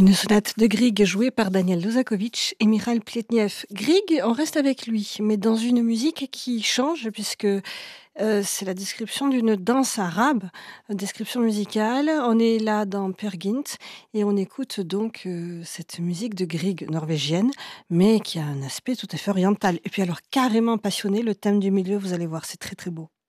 Une sonate de Grieg jouée par Daniel Lozakovitch et Mikhail Pletnev. Grieg, on reste avec lui, mais dans une musique qui change puisque c'est la description d'une danse arabe, description musicale. On est là dans Peer Gynt et on écoute donc cette musique de Grieg norvégienne, mais qui a un aspect tout à fait oriental. Et puis alors carrément passionné, le thème du milieu, vous allez voir, c'est très très beau.